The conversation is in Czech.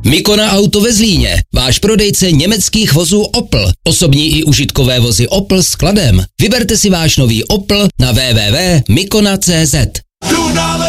Mikona Auto ve Zlíně, váš prodejce německých vozů Opel. Osobní i užitkové vozy Opel s skladem. Vyberte si váš nový Opel na www.mikona.cz.